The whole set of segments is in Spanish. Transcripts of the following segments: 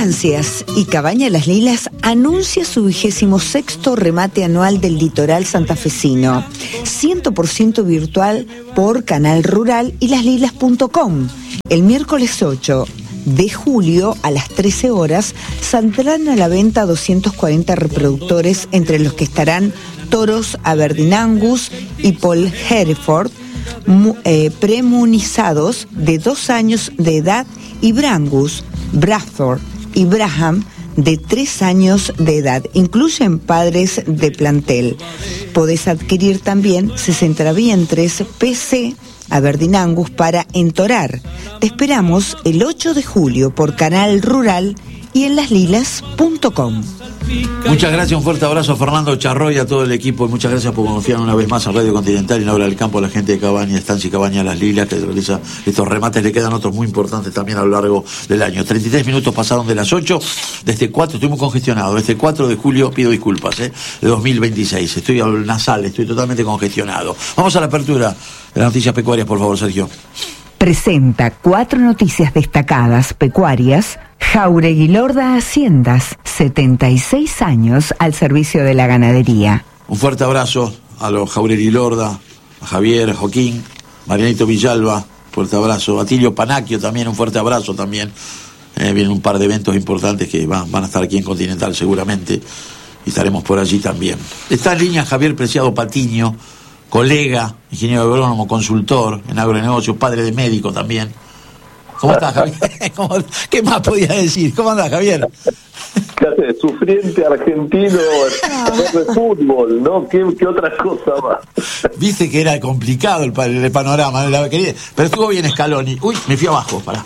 Estancias y Cabaña Las Lilas anuncia su 26º remate anual del litoral santafesino, 100% virtual por Canal Rural y laslilas.com. El miércoles 8 de julio a las 13 horas saldrán a la venta 240 reproductores, entre los que estarán toros Aberdeen Angus y Paul Hereford, premunizados de 2 años de edad, y Brangus, Bradford y Braham de 3 años de edad. Incluyen padres de plantel. Podés adquirir también 60 vientres PC Aberdeen Angus para entorar. Te esperamos el 8 de julio por Canal Rural y en laslilas.com. Muchas gracias, un fuerte abrazo a Fernando Charroy y a todo el equipo, y muchas gracias por confiar una vez más a Radio Continental y en Hora del Campo, a la gente de Cabaña, Estancia y Cabaña Las Lilas, que realiza estos remates. Le quedan otros muy importantes también a lo largo del año. 33 minutos pasaron de las 8, desde 4, estoy muy congestionado, desde 4 de julio, pido disculpas, de 2026, estoy nasal, estoy totalmente congestionado. Vamos a la apertura de las noticias pecuarias, por favor, Sergio. Presenta 4 noticias destacadas pecuarias. Jáuregui Lorda Haciendas, 76 años al servicio de la ganadería. Un fuerte abrazo a los Jáuregui Lorda, a Javier, Joaquín, Marianito Villalba, fuerte abrazo. A Tilio Panacchio también, un fuerte abrazo también. Vienen un par de eventos importantes que van a estar aquí en Continental seguramente, y estaremos por allí también. Está en línea Javier Preciado Patiño, colega, ingeniero agrónomo, consultor en agronegocios, padre de médico también. ¿Cómo estás, Javier? ¿Qué más podías decir? ¿Cómo andás, Javier? ¿Qué haces? Sufriente argentino de fútbol, ¿no? ¿Qué otra cosa más? Viste que era complicado el panorama, pero estuvo bien Scaloni. Uy, me fui abajo, pará.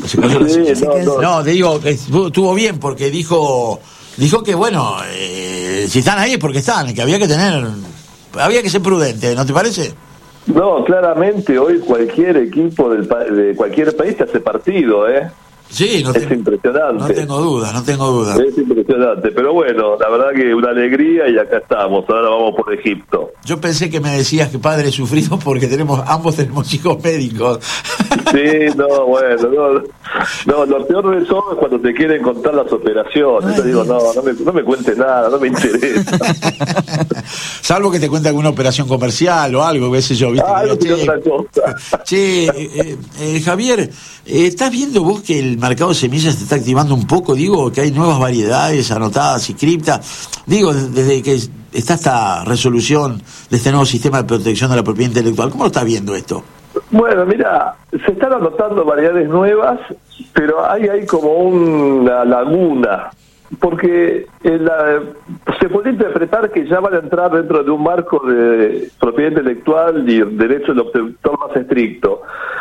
No, te digo, estuvo bien porque dijo que, bueno, si están ahí es porque están, que había que ser prudente, ¿no te parece? No, claramente hoy cualquier equipo de cualquier país te hace partido, ¿eh? Sí, es impresionante. No tengo dudas. Es impresionante, pero bueno, la verdad que una alegría y acá estamos, ahora vamos por Egipto. Yo pensé que me decías que padre sufrido porque ambos tenemos hijos médicos. Sí, no, lo peor de todo es cuando te quieren contar las operaciones. Yo digo, no me cuentes nada, no me interesa. Salvo que te cuente alguna operación comercial o algo, qué sé yo, ¿viste? Otra cosa. Javier, ¿estás viendo vos que el mercado de semillas se está activando un poco? Digo, que hay nuevas variedades anotadas y criptas. Digo, desde que está esta resolución de este nuevo sistema de protección de la propiedad intelectual, ¿cómo lo estás viendo esto? Bueno, mira, se están anotando variedades nuevas, pero hay como una laguna, porque se puede interpretar que ya van a entrar dentro de un marco de propiedad intelectual y derecho del obtentor más estricto.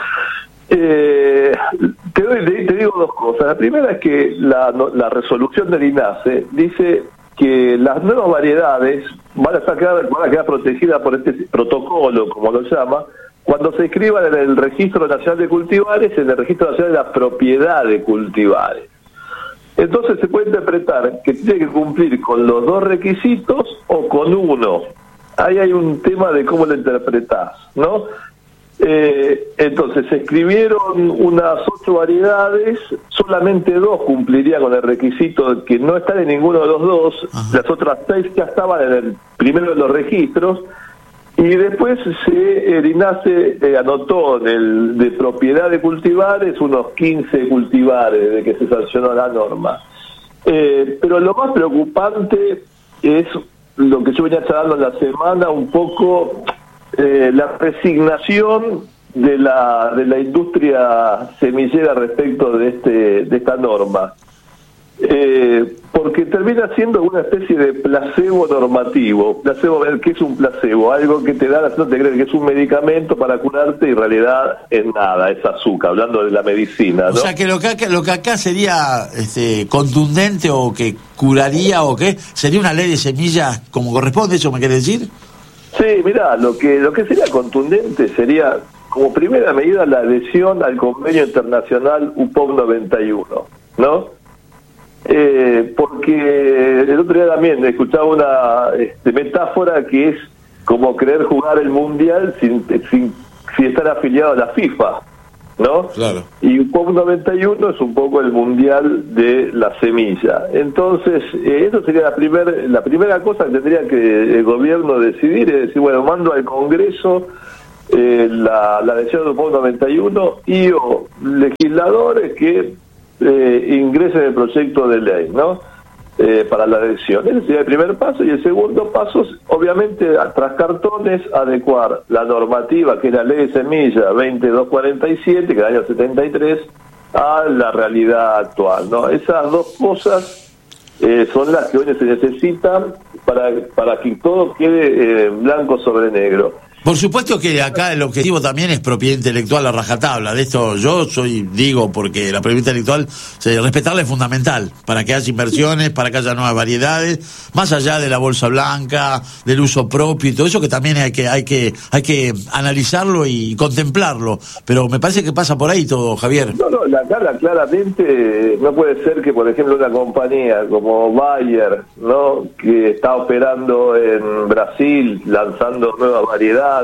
Te digo dos cosas. La primera es que la resolución del INASE dice que las nuevas variedades van a quedar protegidas por este protocolo, como lo llama, cuando se inscriban en el Registro Nacional de Cultivares, en el Registro Nacional de la Propiedad de Cultivares. Entonces se puede interpretar que tiene que cumplir con los 2 requisitos o con uno. Ahí hay un tema de cómo lo interpretás, ¿no? Entonces se escribieron unas 8 variedades, solamente 2 cumplirían con el requisito de que no están en ninguno de los 2. Ajá. Las otras 6 ya estaban en el primero de los registros, y después el INASE anotó de propiedad de cultivares unos 15 cultivares de que se sancionó la norma. Pero lo más preocupante es lo que yo venía charlando en la semana, un poco la resignación de la industria semillera respecto de esta norma. Porque termina siendo una especie de placebo normativo. ¿Qué es un placebo? Algo que te da la sensación de creer que es un medicamento para curarte y en realidad es nada, es azúcar, hablando de la medicina, ¿no? O sea que lo que acá sería contundente o que curaría o qué, sería una ley de semillas como corresponde, ¿eso me quiere decir? Sí, mirá, lo que sería contundente sería, como primera medida, la adhesión al convenio internacional UPOC 91, ¿no? Porque el otro día también escuchaba una metáfora que es como querer jugar el mundial sin estar afiliado a la FIFA. ¿no? Claro. Y POP 91 es un poco el mundial de la semilla. Entonces, eso sería la primera cosa que tendría que el gobierno decidir, es decir, bueno, mando al Congreso la adhesión del POP 91 y o legisladores que ingresen el proyecto de ley, ¿no? Para la adhesión. Ese sería el primer paso, y el segundo paso es, obviamente, tras cartones, adecuar la normativa, que es la ley de semilla 20247, que es del año 73, a la realidad actual, ¿no? Esas dos cosas son las que hoy se necesitan para que todo quede blanco sobre negro. Por supuesto que acá el objetivo también es propiedad intelectual a rajatabla. De esto yo digo, porque la propiedad intelectual, respetarla es fundamental para que haya inversiones, para que haya nuevas variedades, más allá de la bolsa blanca, del uso propio y todo eso, que también hay que analizarlo y contemplarlo. Pero me parece que pasa por ahí todo, Javier. No, claramente no puede ser que, por ejemplo, una compañía como Bayer, ¿no?, que está operando en Brasil, lanzando nuevas variedades,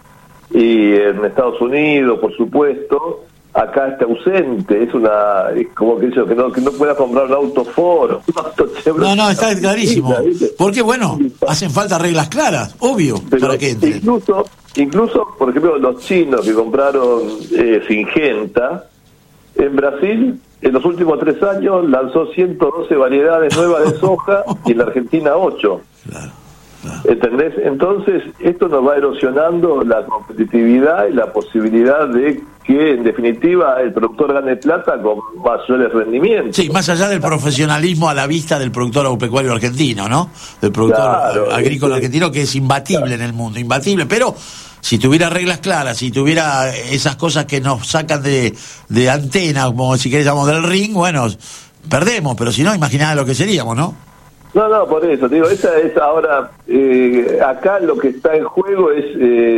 y en Estados Unidos, por supuesto, acá está ausente. Es como que eso, que no pueda comprar un auto Ford, un auto Chevrolet. No, está clarísimo. Porque, bueno, hacen falta reglas claras, obvio, pero para que entre. Incluso, por ejemplo, los chinos que compraron Syngenta, en Brasil, en los últimos 3 años, lanzó 112 variedades nuevas de soja, y en la Argentina 8. Claro. ¿Entendés? Entonces, esto nos va erosionando la competitividad y la posibilidad de que, en definitiva, el productor gane plata con mayores rendimientos. Sí, más allá del profesionalismo a la vista del productor agropecuario argentino, ¿no? Del productor agrícola argentino, que es imbatible en el mundo, imbatible, pero si tuviera reglas claras, si tuviera esas cosas que nos sacan de antena, como si querés llamamos del ring, bueno, perdemos, pero si no, imaginad lo que seríamos, ¿no? No, por eso, te digo, esa es ahora, acá lo que está en juego es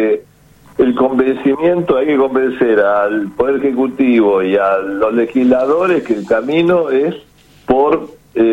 el convencimiento. Hay que convencer al Poder Ejecutivo y a los legisladores que el camino es por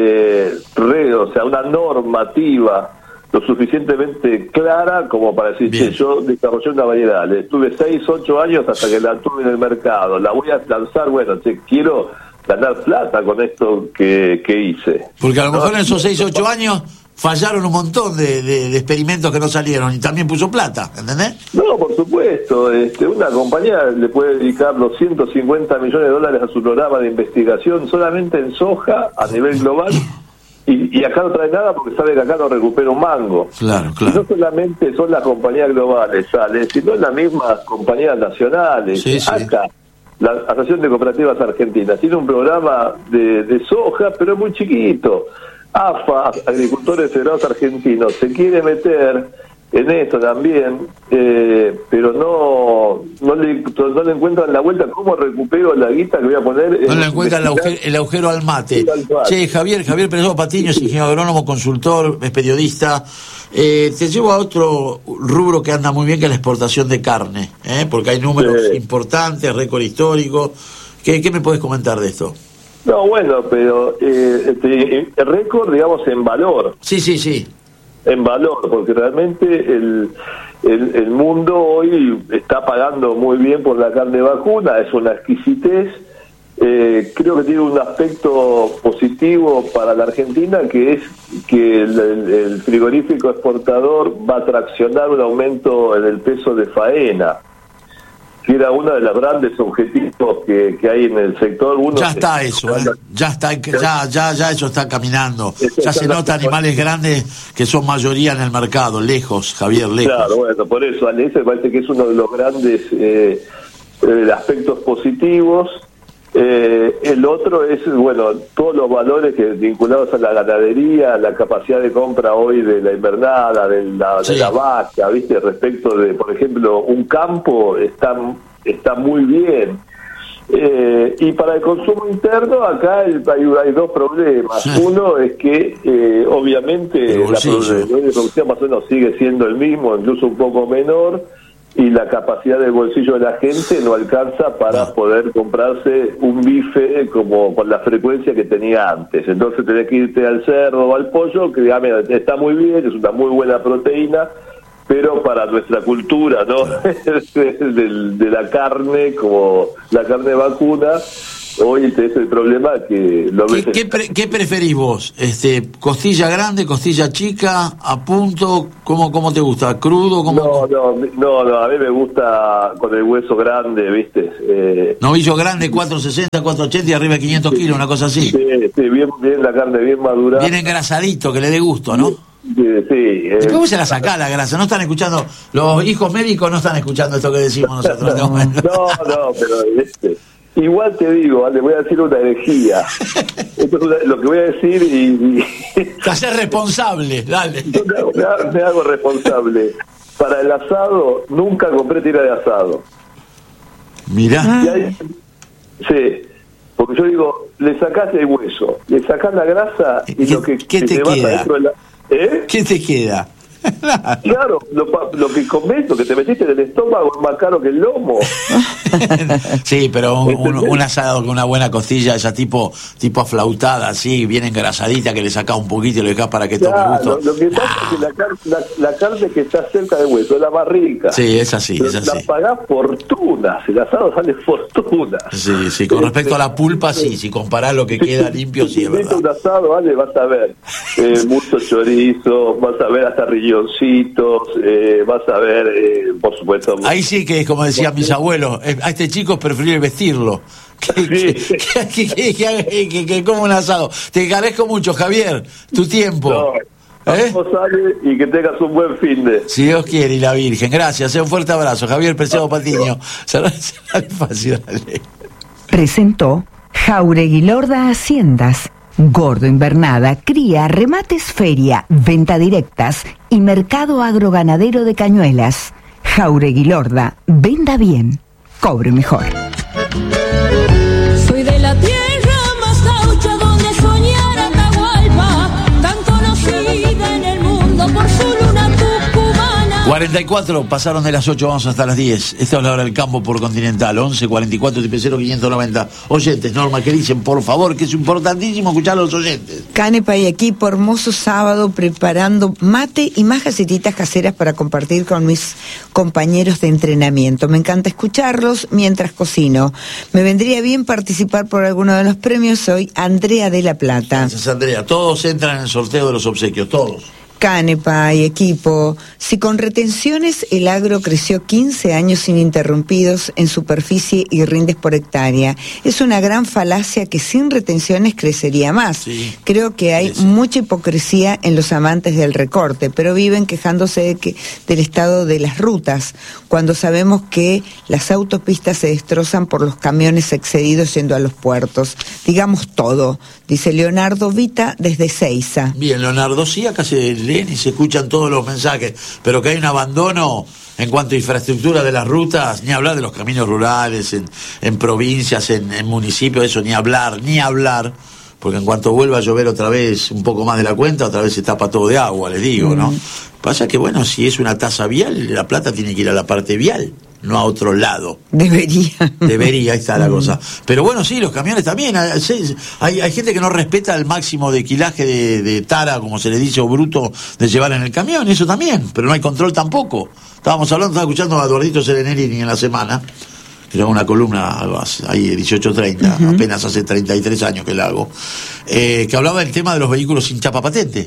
o sea, una normativa lo suficientemente clara como para decir, che, yo desarrollé una variedad, le tuve 6, 8 años hasta que la tuve en el mercado, la voy a lanzar, bueno, quiero ganar plata con esto que hice. Porque a lo mejor en esos 6, 8 años fallaron un montón de experimentos que no salieron, y también puso plata, ¿entendés? No, por supuesto. Una compañía le puede dedicar $250 millones a su programa de investigación solamente en soja a nivel global, y acá no trae nada porque sabe que acá no recupera un mango. Claro. Y no solamente son las compañías globales, sino las mismas compañías nacionales. Sí. Acá la Asociación de Cooperativas Argentinas tiene un programa de soja, pero es muy chiquito. AFA, Agricultores Federados Argentinos, se quiere meter en esto también, pero no le encuentran la vuelta. ¿Cómo recupero la guita que voy a poner? No le encuentran el agujero al mate. Che, Javier Pérez Patiño es ingeniero agrónomo, consultor, es periodista. Te llevo a otro rubro que anda muy bien, que es la exportación de carne, porque hay números importantes, récord histórico. ¿Qué me puedes comentar de esto? No, bueno, pero el récord, digamos, en valor. Sí. En valor, porque realmente el mundo hoy está pagando muy bien por la carne vacuna, es una exquisitez. Creo que tiene un aspecto positivo para la Argentina, que es que el frigorífico exportador va a traccionar un aumento en el peso de faena, que era uno de los grandes objetivos que hay en el sector. Ya está eso, ya eso está caminando. Ya se nota animales grandes que son mayoría en el mercado, lejos, Javier, lejos. Claro, bueno, por eso, ese me parece que es uno de los grandes aspectos positivos. El otro es, bueno, todos los valores vinculados a la ganadería, la capacidad de compra hoy de la invernada, de la vaca, ¿viste? Respecto de, por ejemplo, un campo está muy bien. Y para el consumo interno, acá hay dos problemas. Uno es que, obviamente, la producción más o menos sigue siendo el mismo, incluso un poco menor, y la capacidad del bolsillo de la gente no alcanza para poder comprarse un bife como con la frecuencia que tenía antes. Entonces tenés que irte al cerdo o al pollo, que está muy bien, es una muy buena proteína, pero para nuestra cultura, ¿no? de la carne, como la carne vacuna, hoy tenés el problema que lo ves. ¿Qué preferís vos? ¿Costilla grande, costilla chica, a punto? ¿Cómo te gusta? ¿Crudo? No, a mí me gusta con el hueso grande, ¿viste? Novillo grande, 460, 480 y arriba de 500 kilos, una cosa así. Sí, bien la carne bien madura. Bien engrasadito, que le dé gusto, ¿no? Sí. ¿Cómo se la saca la grasa? ¿No están escuchando? Los hijos médicos no están escuchando esto que decimos nosotros. No, pero igual te digo, le voy a decir una herejía. Esto es lo que voy a decir y te haces responsable, dale. Me hago responsable. Para el asado, nunca compré tira de asado. Mirá. Sí, porque yo digo, le sacás el hueso, le sacás la grasa y lo que ¿qué te vas queda? adentro de la... ¿Qué te queda? Claro, lo que comés, lo que te metiste en el estómago es más caro que el lomo. Sí, pero un asado con una buena costilla, esa tipo aflautada, así, bien engrasadita, que le sacás un poquito y le dejás para que tome gusto. Lo que pasa es que la carne que está cerca del hueso es la más rica. Sí, es así. La pagás fortunas, el asado sale fortunas. Sí, con respecto a la pulpa, sí, si comparás lo que queda limpio, sí, es verdad. Un asado, vale, vas a ver mucho chorizo, vas a ver hasta riñoncitos, vas a ver, por supuesto... Ahí sí que es como decían mis abuelos, a este chico es preferible vestirlo que como un asado. Te agradezco mucho, Javier, tu tiempo. Vamos, Ale, y que tengas un buen fin de... Si Dios quiere y la Virgen. Gracias, un fuerte abrazo. Javier Preciado Patiño. Fácil, dale. Presentó Jáuregui Lorda Haciendas. Gordo Invernada, cría, remates, feria, venta directas y mercado agroganadero de Cañuelas. Jáuregui Lorda, venda bien, cobre mejor. Soy de la tierra más gaucha donde soñar Atahualpa, tan conocida en el mundo por su luna tucumana. 44, pasaron de las 8, vamos hasta las 10. Esta es la hora del campo por Continental, 11 44 0 590. Oyentes, Norma, que dicen, por favor, que es importantísimo escuchar a los oyentes. Canepa y equipo, hermoso sábado, preparando mate y más galletitas caseras para compartir con mis compañeros de entrenamiento. Me encanta escucharlos mientras cocino. Me vendría bien participar por alguno de los premios. Soy Andrea de la Plata. Gracias, Andrea. Todos entran en el sorteo de los obsequios, todos. Canepa y equipo, si con retenciones el agro creció 15 años ininterrumpidos en superficie y rindes por hectárea, es una gran falacia que sin retenciones crecería más. Sí. Creo que hay mucha hipocresía en los amantes del recorte, pero viven quejándose del estado de las rutas, cuando sabemos que las autopistas se destrozan por los camiones excedidos yendo a los puertos. Digamos todo, dice Leonardo Vita desde Seiza. Bien, Leonardo, sí, acá se leen y se escuchan todos los mensajes, pero que hay un abandono en cuanto a infraestructura de las rutas, ni hablar de los caminos rurales, en provincias, en municipios, eso, ni hablar, porque en cuanto vuelva a llover otra vez un poco más de la cuenta, otra vez se tapa todo de agua, les digo, ¿no? Pasa que, bueno, si es una tasa vial, la plata tiene que ir a la parte vial, no a otro lado. Debería, ahí está la cosa. Pero bueno, sí, los camiones también. Hay gente que no respeta el máximo de quilaje de tara, como se le dice, o bruto, de llevar en el camión, eso también, pero no hay control tampoco. Estaba escuchando a Eduardito Serenelini en la semana, que era una columna ahí de 18:30, apenas hace 33 años que la hago, que hablaba del tema de los vehículos sin chapa patente.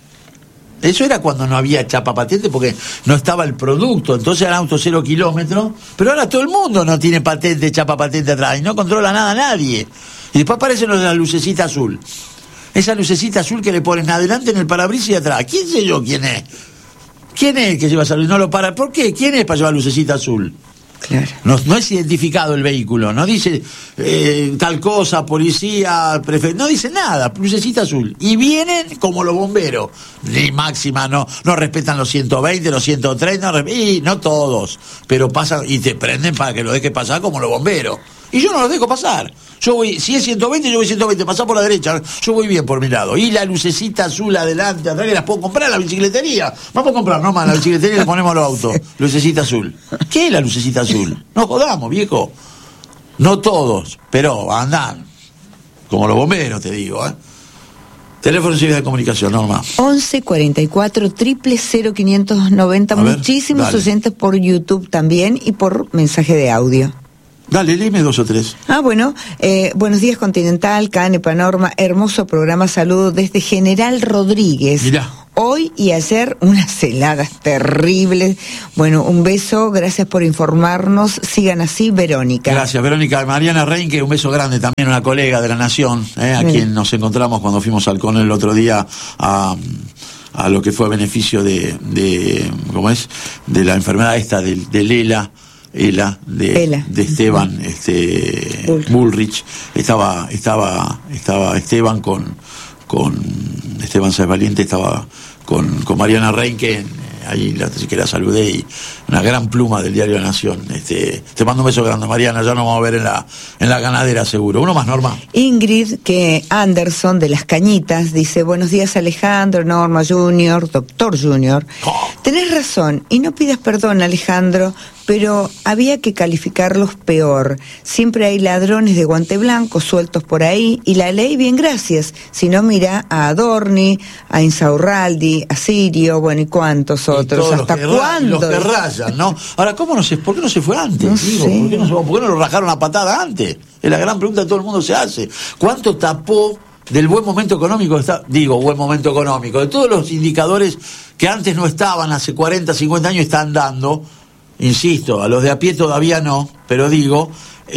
Eso era cuando no había chapa patente porque no estaba el producto, entonces eran autos 0 kilómetros, pero ahora todo el mundo no tiene patente, chapa patente atrás y no controla nada a nadie. Y después aparecen los de la lucecita azul. Esa lucecita azul que le ponen adelante en el parabrisas y atrás. ¿Quién sé yo quién es? ¿Quién es el que lleva esa luz? No lo para. ¿Por qué? ¿Quién es para llevar lucecita azul? Claro. No es identificado el vehículo, no dice tal cosa, policía, no dice nada, lucecita azul. Y vienen como los bomberos, ni máxima, no respetan los 120, los 130, y no todos, pero pasan y te prenden para que lo dejes pasar como los bomberos. Y yo no los dejo pasar. Yo voy, si es 120, yo voy 120, pasá por la derecha, yo voy bien por mi lado. Y la lucecita azul adelante, atrás, que las puedo comprar en la bicicletería. Vamos a comprar nomás la bicicletería y le ponemos a los autos. Lucecita azul. ¿Qué es la lucecita azul? No jodamos, viejo. No todos, pero andan. Como los bomberos, te digo, Teléfono de de comunicación, Norma. 11 44 000 590. A ver, Muchísimos dale. oyentes por YouTube también y por mensaje de audio. Dale, léeme 2 o 3. Bueno, buenos días Continental, Canepa, Norma, hermoso programa, saludos desde General Rodríguez. Mirá. Hoy y ayer unas heladas terribles. Bueno, un beso, gracias por informarnos, sigan así, Verónica. Gracias, Verónica. Mariana Reinke, un beso grande, también una colega de La Nación, a quien nos encontramos cuando fuimos al CONE el otro día a lo que fue a beneficio de ¿cómo es? De la enfermedad esta del ELA. De Esteban Bullrich. Estaba Esteban con Esteban Sáez Valiente, estaba con Mariana Reinke, ahí que la saludé, y una gran pluma del diario La Nación. Te mando un beso grande, Mariana, ya nos vamos a ver en la ganadera seguro. Uno más, Norma. Ingrid, que Anderson de Las Cañitas, dice, buenos días Alejandro, Norma Junior, Doctor Junior. Tenés razón, y no pidas perdón, Alejandro, pero había que calificarlos peor. Siempre hay ladrones de guante blanco sueltos por ahí, y la ley, bien gracias. Si no, mira a Adorni, a Insaurraldi, a Sirio, bueno, y cuántos otros. ¿Hasta cuándo? Los que rayan, ¿no? Ahora, ¿por qué no se fue antes? No Digo, sé. ¿por qué no lo rajaron a patada antes? Es la gran pregunta que todo el mundo se hace. ¿Cuánto tapó del buen momento económico? Buen momento económico. De todos los indicadores que antes no estaban, hace 40, 50 años están dando. Insisto, a los de a pie todavía no, pero digo,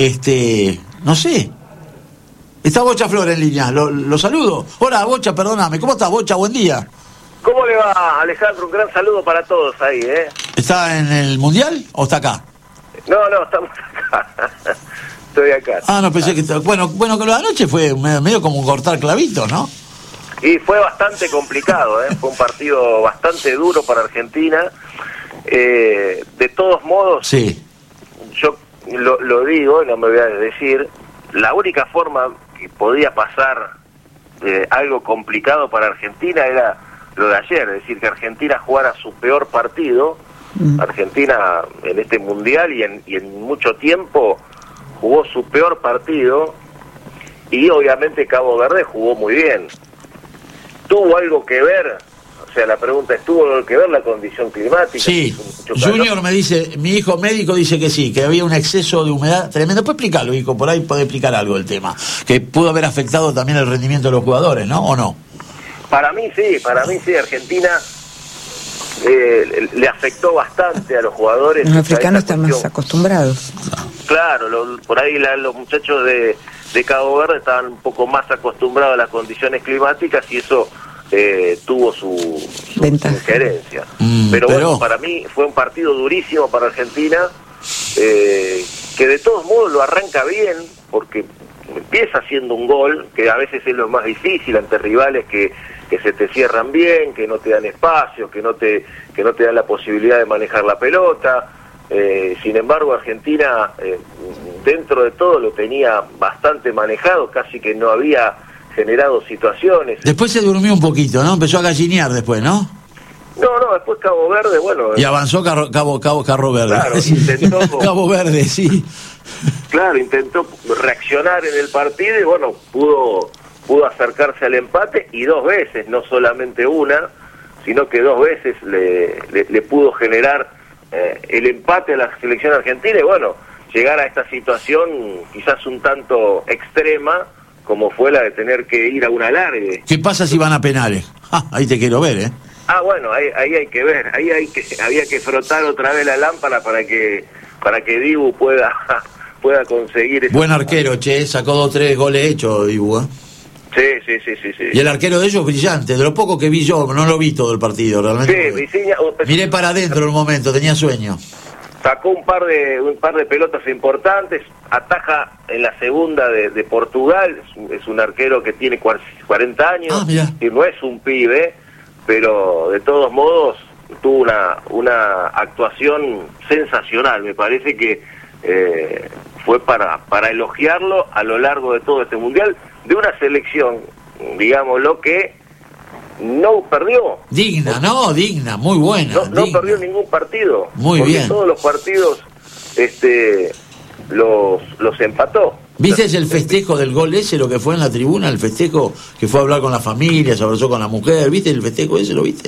no sé. Está Bocha Flores en línea, lo saludo. Hola, Bocha, perdóname. ¿Cómo estás, Bocha? Buen día. ¿Cómo le va, Alejandro? Un gran saludo para todos ahí, ¿eh? ¿Está en el Mundial o está acá? No, estamos acá. Estoy acá. No, pensé que estaba... Bueno, que lo de anoche fue medio como cortar clavitos, ¿no? Y fue bastante complicado, ¿eh? Fue un partido bastante duro para Argentina. De todos modos, sí. Yo lo digo, no me voy a decir, la única forma que podía pasar algo complicado para Argentina era lo de ayer, es decir, que Argentina jugara su peor partido. Argentina en este mundial y en mucho tiempo jugó su peor partido, y obviamente Cabo Verde jugó muy bien. ¿Tuvo algo que ver? O sea, la pregunta es, ¿tuvo algo que ver la condición climática? Sí, Junior me dice, mi hijo médico dice que sí, que había un exceso de humedad tremendo. Puede explicarlo, hijo, por ahí puede explicar algo del tema, que pudo haber afectado también el rendimiento de los jugadores, ¿no? ¿O no? Para mí sí, Argentina le afectó bastante a los jugadores. Los africanos están más acostumbrados. Claro, por ahí los muchachos de Cabo Verde estaban un poco más acostumbrados a las condiciones climáticas, y eso tuvo su injerencia. Pero bueno, para mí fue un partido durísimo para Argentina, que de todos modos lo arranca bien, porque empieza haciendo un gol, que a veces es lo más difícil ante rivales que se te cierran bien, que no te dan espacio, que no te dan la posibilidad de manejar la pelota. Sin embargo, Argentina, dentro de todo, lo tenía bastante manejado, casi que no había generado situaciones. Después se durmió un poquito, ¿no? Empezó a gallinear después, ¿no? No, después Cabo Verde, bueno... Y avanzó Cabo Verde. Claro, intentó... Cabo Verde, sí. Claro, intentó reaccionar en el partido y bueno, pudo acercarse al empate, y 2 veces, no solamente una, sino que 2 veces le pudo generar el empate a la selección argentina, y bueno, llegar a esta situación quizás un tanto extrema, como fue la de tener que ir a un alargue. ¿Qué pasa si van a penales? Ahí te quiero ver, ¿eh? Bueno, ahí hay que ver, había que frotar otra vez la lámpara para que Dibu pueda conseguir ese... Buen arquero, sacó 2 o 3 goles hechos, Dibu, ¿eh? Sí. Y el arquero de ellos es brillante, de lo poco que vi yo, no lo vi todo el partido, realmente. Sí, Viciña... Miré para adentro en un momento, tenía sueño. Sacó un par de pelotas importantes, ataja en la segunda de Portugal, es un arquero que tiene 40 años, y no es un pibe, pero de todos modos tuvo una actuación sensacional. Me parece que fue para elogiarlo a lo largo de todo este mundial, de una selección, digámoslo, que no perdió. Digna, muy buena. No perdió ningún partido. Muy porque bien. Todos los partidos los empató. ¿Viste el festejo del gol ese, lo que fue en la tribuna, el festejo que fue a hablar con la familia, se abrazó con la mujer? ¿Viste el festejo ese, lo viste?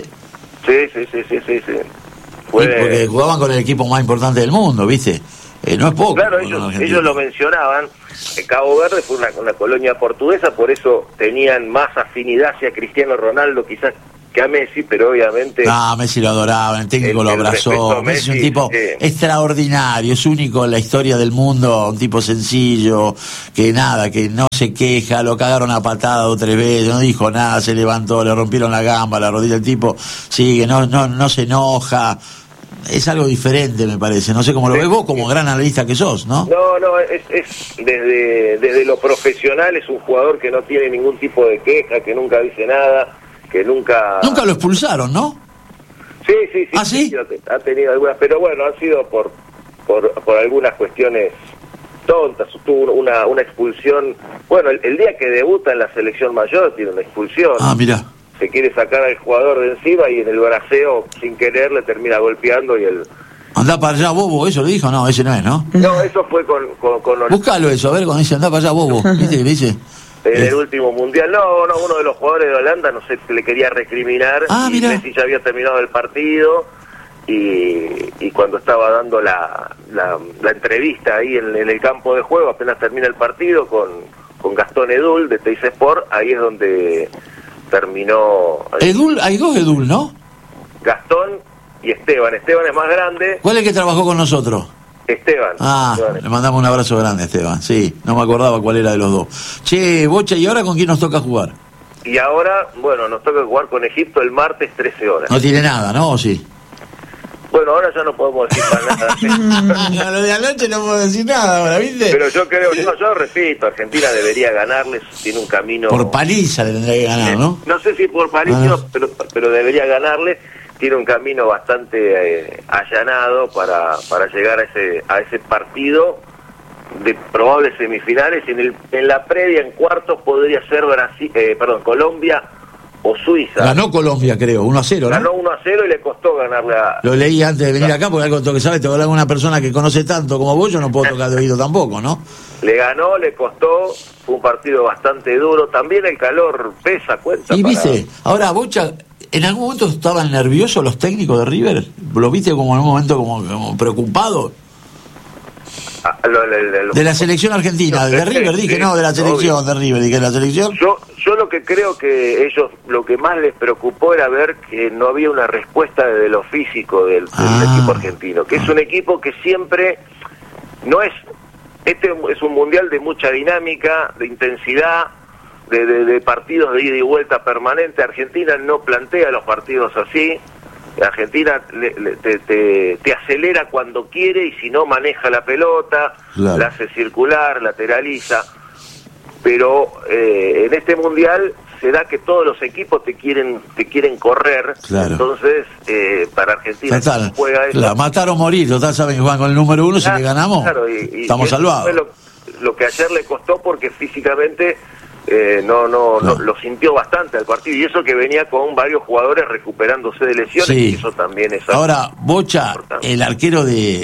Sí. Porque jugaban con el equipo más importante del mundo, ¿viste? No es poco. Claro, ellos lo mencionaban. Cabo Verde fue una colonia portuguesa, por eso tenían más afinidad hacia Cristiano Ronaldo quizás que a Messi, pero obviamente... Messi lo adoraba, el técnico lo abrazó. Messi es un tipo extraordinario, es único en la historia del mundo, un tipo sencillo, que no se queja, lo cagaron a patada 2 o 3 veces, no dijo nada, se levantó, le rompieron la gamba, la rodilla, el tipo sigue, no se enoja. Es algo diferente, me parece. No sé cómo lo ves vos, como gran analista que sos, ¿no? No, es desde lo profesional, es un jugador que no tiene ningún tipo de queja, que nunca dice nada, que nunca lo expulsaron, ¿no? Sí. ¿Ah, sí? Ha tenido algunas, pero bueno, han sido por algunas cuestiones tontas. Tuvo una expulsión. Bueno, el día que debuta en la selección mayor tiene una expulsión. Mira. Se quiere sacar al jugador de encima y en el braceo, sin querer, le termina golpeando y el... Andá para allá, bobo, ¿eso le dijo? No, ese no es, ¿no? No, eso fue con Búscalo eso, a ver, cuando dice andá para allá, bobo. ¿Viste que le dice? En el último mundial. No, uno de los jugadores de Holanda, no sé, le quería recriminar. Y Messi ya había terminado el partido y cuando estaba dando la entrevista ahí en el campo de juego, apenas termina el partido con Gastón Edul de Teis Sport, ahí es donde... terminó... Edul, hay 2 Edul, ¿no? Gastón y Esteban. Esteban es más grande. ¿Cuál es el que trabajó con nosotros? Esteban. Le mandamos un abrazo grande a Esteban, sí. No me acordaba cuál era de los 2. Che, Bocha, ¿y ahora con quién nos toca jugar? Y ahora, bueno, nos toca jugar con Egipto el martes 13 horas. No tiene nada, ¿no? ¿O sí? Bueno, ahora ya no podemos decir nada. Lo de anoche no puedo decir nada ahora, ¿viste? Pero yo repito, Argentina debería ganarles, tiene un camino... Por paliza le tendría que ganar, ¿no? No sé si por paliza, pero debería ganarle. Tiene un camino bastante allanado para llegar a ese partido de probables semifinales. En la previa, en cuartos, podría ser Colombia o Suiza. Ganó Colombia, creo, 1-0, ¿no? Ganó 1-0 y le costó ganarle a... Lo leí antes de venir acá, porque algo que sabes, te voy a hablar con una persona que conoce tanto como vos, yo no puedo tocar de oído tampoco, ¿no? Le ganó, le costó, fue un partido bastante duro. También el calor pesa, cuenta. Y viste, ahora, Bocha, ¿en algún momento estaban nerviosos los técnicos de River? ¿Lo viste como en un momento como preocupado? De la selección argentina, de River, dije, no, de la selección, obvio. De River, dije, de la selección. Yo lo que creo que ellos, lo que más les preocupó era ver que no había una respuesta desde lo físico del equipo argentino, que es un equipo que siempre no es... Este es un mundial de mucha dinámica, de intensidad, de partidos de ida y vuelta permanente. Argentina no plantea los partidos así. Argentina te acelera cuando quiere y si no maneja la pelota, claro. La hace circular, lateraliza. Pero en este mundial se da que todos los equipos te quieren correr, claro. Entonces para Argentina total, juega eso. Matar o morir, total saben que juegan con el número 1, claro, si le ganamos, claro, estamos salvados. Lo que ayer le costó porque físicamente no lo sintió bastante al partido, y eso que venía con varios jugadores recuperándose de lesiones, sí. Y eso también es ahora, Bocha, importante. El arquero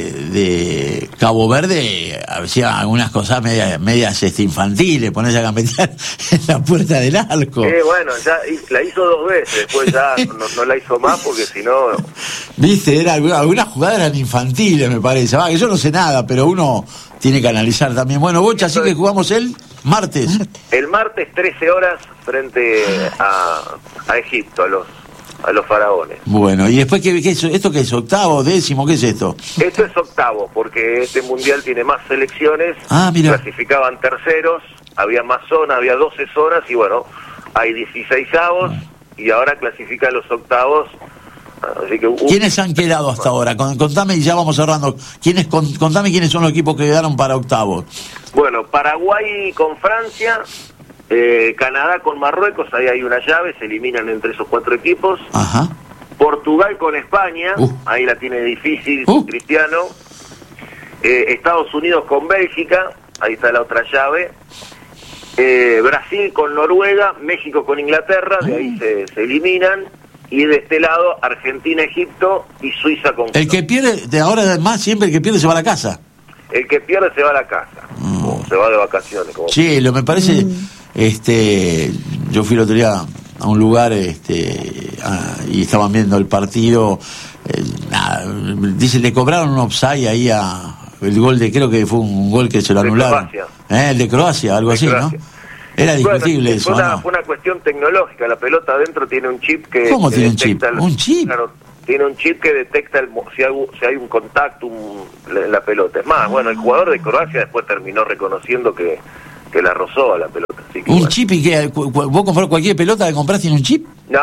de Cabo Verde hacía algunas cosas medias infantiles, ponerse a gambetear en la puerta del arco. Bueno, ya la hizo 2 veces, después ya no la hizo más porque si no... Viste, algunas jugadas eran infantiles, me parece. Que yo no sé nada, pero uno tiene que analizar también. Bueno, Bocha, así que jugamos el martes. El martes 13 horas frente a Egipto, a los faraones. Bueno, y después, ¿esto qué es? ¿Octavo, décimo? ¿Qué es esto? Esto es octavo, porque este mundial tiene más selecciones. Mira. Clasificaban terceros, había más zonas, había 12 zonas, y bueno, hay 16avos, y ahora clasifican los octavos. Así que ¿quiénes han quedado hasta ahora? Contame y ya vamos cerrando. Contame quiénes son los equipos que quedaron para octavos. Bueno, Paraguay con Francia, Canadá con Marruecos, ahí hay una llave, se eliminan entre esos 4 equipos. Ajá. Portugal con España, ahí la tiene difícil Cristiano. Estados Unidos con Bélgica, ahí está la otra llave. Brasil con Noruega, México con Inglaterra, de ahí se eliminan. Y de este lado, Argentina, Egipto y Suiza con... El que pierde, de ahora además, siempre el que pierde se va a la casa. El que pierde se va a la casa. se va de vacaciones. Sí, me parece, yo fui el otro día a un lugar y estaban viendo el partido, dice, le cobraron un offside ahí el gol creo que fue un gol que se lo anularon. El de Croacia, algo así, Croacia. ¿no? Era discutible eso, fue una cuestión tecnológica. La pelota adentro tiene un chip que... ¿Cómo tiene un chip? ¿Un chip? Claro, tiene un chip que detecta si hay un contacto en la pelota. Es más, el jugador de Croacia después terminó reconociendo que la rozó a la pelota. Así que, chip? ¿Y qué? ¿Vos comprás cualquier pelota que comprás tiene un chip? No,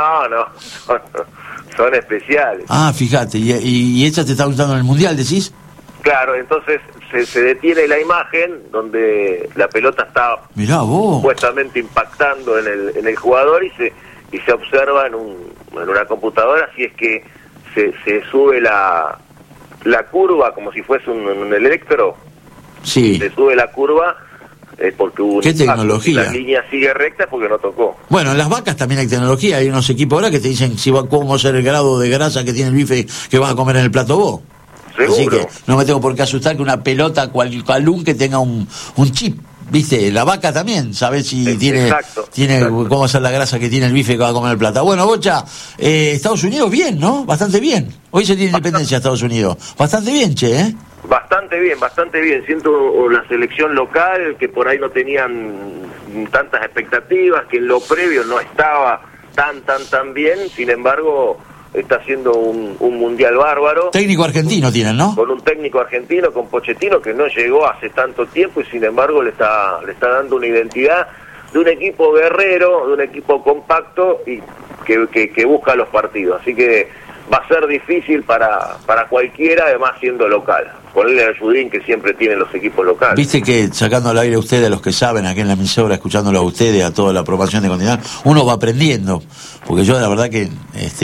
son especiales. Ah, fíjate, ¿y esa te está gustando en el Mundial, decís? Claro, entonces se detiene la imagen donde la pelota está supuestamente impactando en el jugador y se observa en una computadora si es que se sube la curva como si fuese un electro. Sí. Se sube la curva porque hubo ¿qué tecnología? La línea sigue recta porque no tocó. Bueno, en las vacas también hay tecnología. Hay unos equipos ahora que te dicen cómo va a ser el grado de grasa que tiene el bife que vas a comer en el plato vos. ¿Seguro? Así que no me tengo por qué asustar que una pelota cualún que tenga un chip. ¿Viste? La vaca también, ¿sabes si tiene cómo va a ser la grasa que tiene el bife que va a comer el plata? Bueno, Bocha, Estados Unidos bien, ¿no? Bastante bien. Hoy se tiene independencia Estados Unidos. Bastante bien, che, ¿eh? Bastante bien. Siento la selección local, que por ahí no tenían tantas expectativas, que en lo previo no estaba tan bien, sin embargo... Está haciendo un mundial bárbaro. Técnico argentino tienen, ¿no? Con un técnico argentino, con Pochettino, que no llegó hace tanto tiempo y sin embargo le está dando una identidad de un equipo guerrero, de un equipo compacto y que busca los partidos. Así que va a ser difícil para cualquiera, además siendo local. Ponerle a Judín, que siempre tienen los equipos locales. Viste que sacando al aire a ustedes, a los que saben, aquí en la emisora, escuchándolo a ustedes, a toda la aprobación de Continental, uno va aprendiendo. Porque yo la verdad que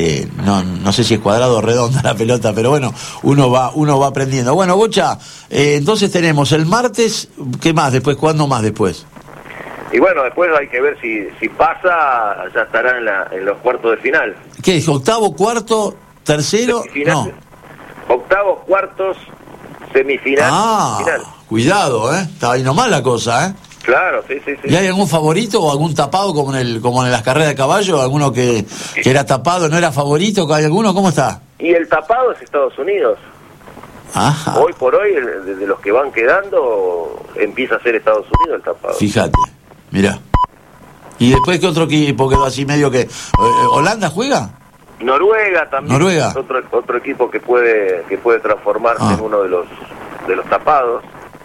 no sé si es cuadrado o redonda la pelota, pero bueno, uno va aprendiendo. Bueno, Bocha, entonces tenemos el martes, ¿qué más después? ¿Cuándo más después? Y bueno, después hay que ver si pasa, ya estará en los cuartos de final. ¿Qué es? ¿Octavo, cuarto, tercero? No. Octavos, cuartos, semifinal. Final. Cuidado, está ahí nomás la cosa, Claro, sí. ¿Y hay algún favorito o algún tapado como en las carreras de caballo? ¿Alguno que era tapado, no era favorito? ¿Hay alguno? ¿Cómo está? Y el tapado es Estados Unidos. Ajá. Hoy por hoy, de los que van quedando, empieza a ser Estados Unidos el tapado. Fíjate, mirá. ¿Y después qué otro equipo quedó así medio que... ¿Holanda juega? Noruega también. Noruega. Otro equipo que puede transformarse en uno de los tapados.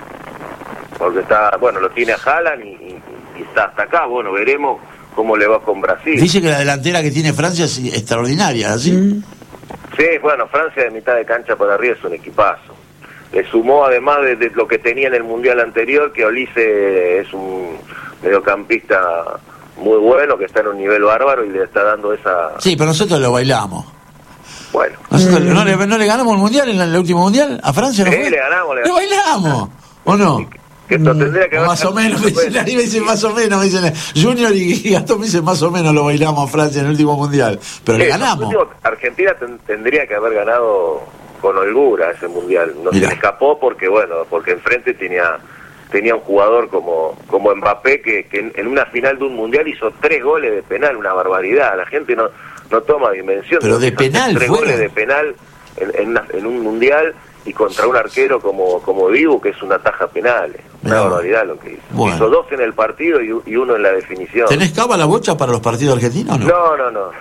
Porque lo tiene a Haaland y está hasta acá. Bueno, veremos cómo le va con Brasil. Dice que la delantera que tiene Francia es extraordinaria, ¿así? Sí, Francia de mitad de cancha para arriba es un equipazo. Le sumó además de lo que tenía en el Mundial anterior, que Olise es un mediocampista muy bueno, que está en un nivel bárbaro y le está dando esa... Sí, pero nosotros lo bailamos. Bueno. ¿Nosotros no le ganamos el Mundial en el último Mundial a Francia? ¿No fue? Le ganamos. ¡Le bailamos! ¿O no? Que esto tendría que haber... Más o menos, me dicen más o menos, me dicen Junior y Gastón me dicen más o menos lo bailamos a Francia en el último Mundial, pero le ganamos. Argentina tendría que haber ganado con holgura ese Mundial, no se le escapó porque enfrente tenía un jugador como Mbappé que en una final de un Mundial hizo 3 goles de penal, una barbaridad, la gente no toma dimensión. Pero de penal 3 goles de penal en un Mundial y contra un arquero como Dibu, que es una taja penal. Una barbaridad lo que hizo. Bueno. Hizo 2 en el partido y 1 en la definición. ¿Tenés cábala, Bocha, para los partidos argentinos o no?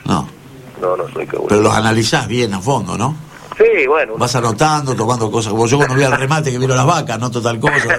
No soy seguro. Pero los analizás bien a fondo, ¿no? Sí, bueno. Vas anotando, tomando cosas, como yo cuando vi al remate que miro las vacas, noto tal cosa,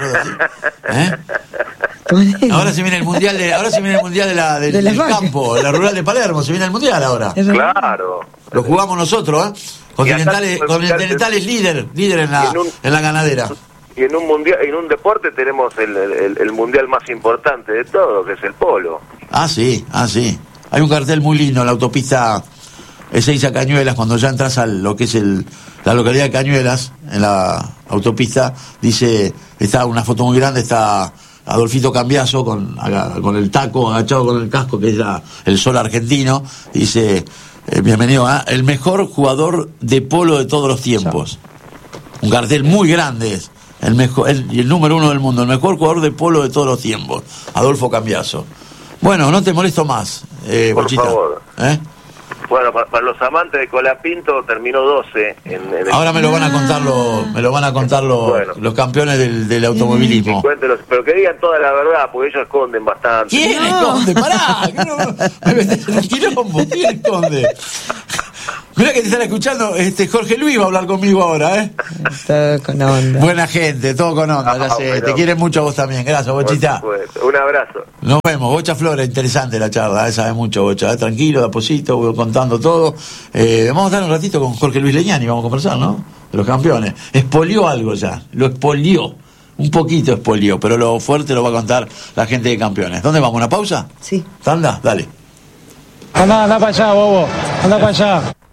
así. Ahora se viene el mundial del campo, la rural de Palermo, se viene el mundial ahora. Claro. Lo jugamos nosotros, Continental es líder en la ganadera. Y en un mundial, en un deporte tenemos el mundial más importante de todo, que es el polo. Sí. Hay un cartel muy lindo en la autopista Ezeiza Cañuelas, cuando ya entras a lo que es la localidad de Cañuelas, en la autopista, dice, está una foto muy grande, está Adolfito Cambiaso con el taco agachado con el casco, que es el sol argentino, dice, bienvenido a el mejor jugador de polo de todos los tiempos. Un cartel muy grande el número 1 del mundo, el mejor jugador de polo de todos los tiempos, Adolfo Cambiaso. Bueno, no te molesto más, por Bochita. favor. Bueno, para los amantes de Colapinto terminó 12. Ahora me lo van a contar los campeones del automovilismo. Cuéntelos, pero que digan toda la verdad, porque ellos esconden bastante. ¿Quién esconde? Pará, me metes en el quilombo. ¿Quién esconde? Mirá que te están escuchando, Jorge Luis va a hablar conmigo ahora, Todo con onda. Buena gente, todo con onda, ya sé. Pero... Te quieren mucho a vos también. Gracias, Bochita. Un abrazo. Nos vemos. Bocha Flores, interesante la charla, sabe mucho, Bocha. Tranquilo, de a posito, voy contando todo. Vamos a estar un ratito con Jorge Luis Leñani, vamos a conversar, ¿no? De los campeones. Expolió algo ya, lo expolió. Un poquito expolió, pero lo fuerte lo va a contar la gente de campeones. ¿Dónde vamos? ¿Una pausa? Sí. ¿Tanda? Dale. Anda para allá, bobo. Anda para allá.